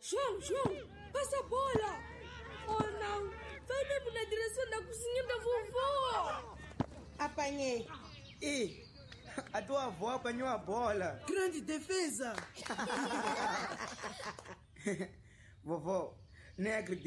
João, passa a bola! Oh não, vai mesmo na direção da cozinha da vovó! Apanhei. E a tua avó apanhou a bola. Grande defesa. Vovó, nem acredito.